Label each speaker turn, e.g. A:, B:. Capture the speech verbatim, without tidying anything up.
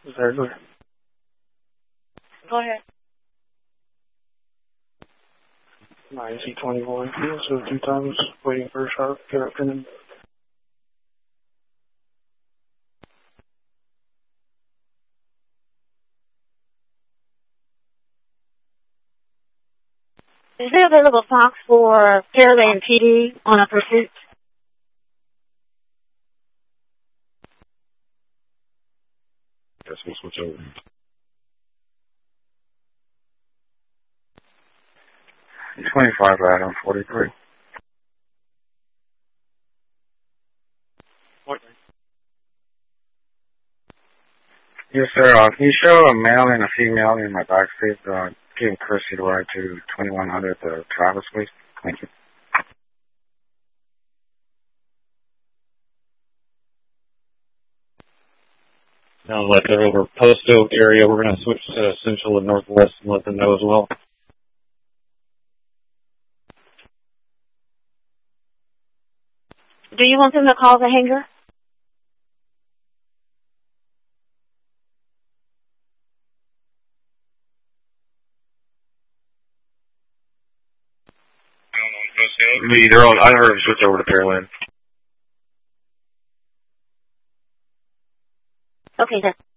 A: Exactly.
B: Go ahead.
A: nine C twenty-one. So two times waiting for a sharp. Good afternoon.
B: Is there available Fox for Pearland P D on a pursuit?
C: Guess we'll switch over.
D: twenty-five Adam forty-three.
A: What?
D: Yes, sir. Uh, can you show a male and a female in my back seat? Uh, giving courtesy to ride to twenty-one hundred uh, Travis, please. Thank you.
C: Sounds like they're over Post Oak area. We're going to switch to Central and Northwest and let them know as well.
B: Do you want them to call the hangar?
C: Me, they're on. I heard them switch over to Pearland.
B: Okay, then.